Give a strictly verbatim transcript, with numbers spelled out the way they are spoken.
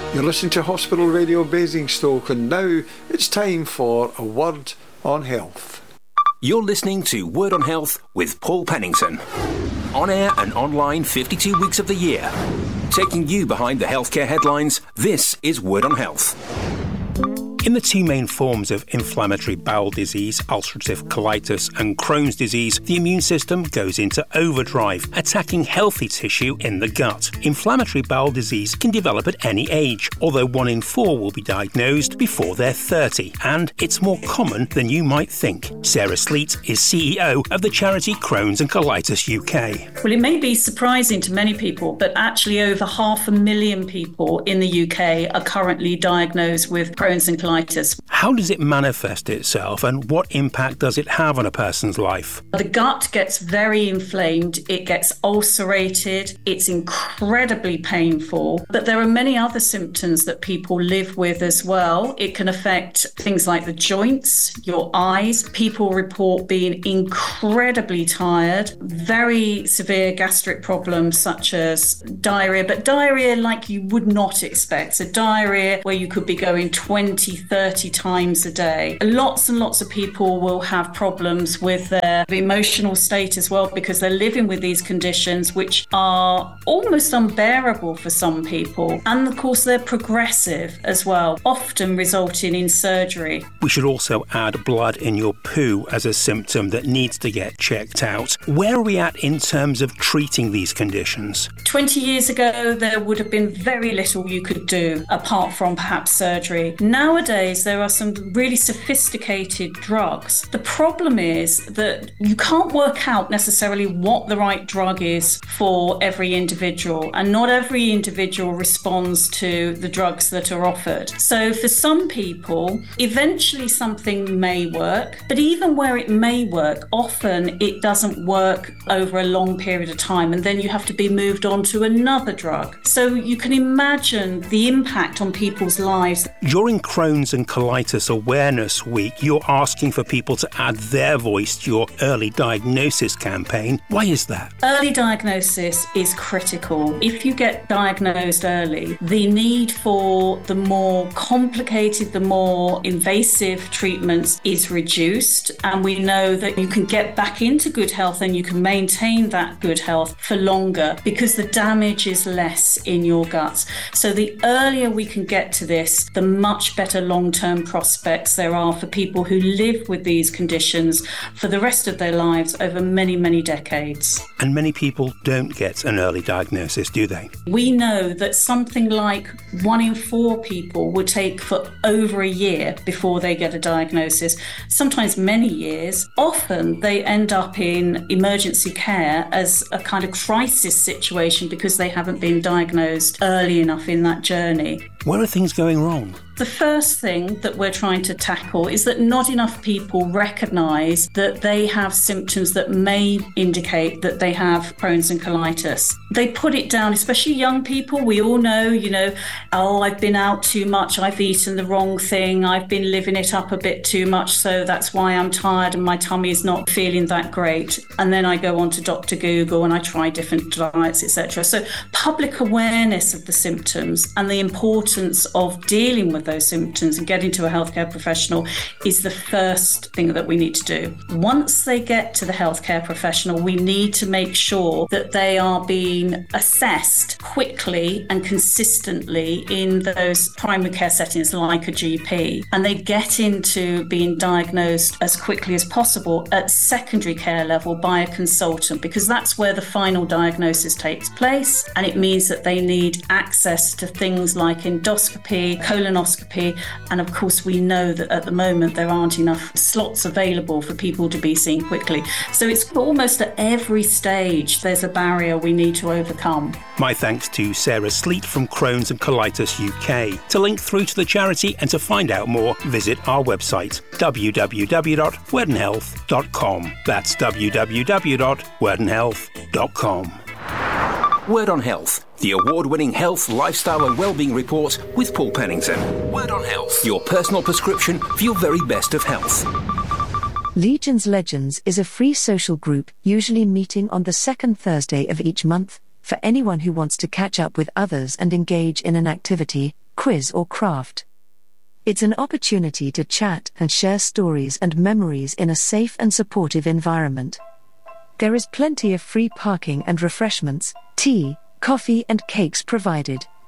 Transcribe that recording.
You're listening to Hospital Radio Basingstoke, and now it's time for a Word on Health. You're listening to Word on Health with Paul Pennington. On air and online fifty-two weeks of the year. Taking you behind the healthcare headlines, this is Word on Health. In the two main forms of inflammatory bowel disease, ulcerative colitis and Crohn's disease, the immune system goes into overdrive, attacking healthy tissue in the gut. Inflammatory bowel disease can develop at any age, although one in four will be diagnosed before they're thirty, and it's more common than you might think. Sarah Sleet is C E O of the charity Crohn's and Colitis U K. Well, it may be surprising to many people, but actually over half a million people in the U K are currently diagnosed with Crohn's and colitis. How does it manifest itself, and what impact does it have on a person's life? The gut gets very inflamed, it gets ulcerated, it's incredibly painful, but there are many other symptoms that people live with as well. It can affect things like the joints, your eyes. People report being incredibly tired, very severe gastric problems such as diarrhea, but diarrhea like you would not expect. So diarrhea where you could be going twenty, thirty times a day. Lots and lots of people will have problems with their emotional state as well, because they're living with these conditions which are almost unbearable for some people. And of course, they're progressive as well, often resulting in surgery. We should also add blood in your poo as a symptom that needs to get checked out. Where are we at in terms of treating these conditions? twenty years ago, there would have been very little you could do apart from perhaps surgery. Nowadays, there are some really sophisticated drugs. The problem is that you can't work out necessarily what the right drug is for every individual, and not every individual responds to the drugs that are offered. So for some people, eventually something may work, but even where it may work, often it doesn't work over a long period of time, and then you have to be moved on to another drug. So you can imagine the impact on people's lives. During Crohn's and Colitis Awareness Week, you're asking for people to add their voice to your early diagnosis campaign. Why is that? Early diagnosis is critical. If you get diagnosed early, the need for the more complicated, the more invasive treatments is reduced, and we know that you can get back into good health and you can maintain that good health for longer because the damage is less in your guts. So the earlier we can get to this, the much better long-term prospects there are for people who live with these conditions for the rest of their lives over many, many decades. And many people don't get an early diagnosis, do they? We know that something like one in four people would take for over a year before they get a diagnosis, sometimes many years. Often they end up in emergency care as a kind of crisis situation because they haven't been diagnosed early enough in that journey. Where are things going wrong? The first thing that we're trying to tackle is that not enough people recognise that they have symptoms that may indicate that they have Crohn's and colitis. They put it down, especially young people. We all know, you know, oh, I've been out too much, I've eaten the wrong thing, I've been living it up a bit too much, so that's why I'm tired and my tummy's not feeling that great. And then I go on to Doctor Google and I try different diets, et cetera. So public awareness of the symptoms and the importance of dealing with those symptoms and getting to a healthcare professional is the first thing that we need to do. Once they get to the healthcare professional, we need to make sure that they are being assessed quickly and consistently in those primary care settings like a G P, and they get into being diagnosed as quickly as possible at secondary care level by a consultant, because that's where the final diagnosis takes place, and it means that they need access to things like endoscopy, colonoscopy, and of course we know that at the moment there aren't enough slots available for people to be seen quickly. So it's almost at every stage there's a barrier we need to overcome. My thanks to Sarah Sleet from Crohn's and Colitis U K. To link through to the charity and to find out more, visit our website w w w dot werden health dot com. That's w w w dot werden health dot com. Word on Health, the award-winning health, lifestyle and wellbeing report with Paul Pennington. Word on Health, your personal prescription for your very best of health. Legions Legends is a free social group, usually meeting on the second Thursday of each month, for anyone who wants to catch up with others and engage in an activity, quiz or craft. It's an opportunity to chat and share stories and memories in a safe and supportive environment. There is plenty of free parking and refreshments, tea, coffee and cakes provided.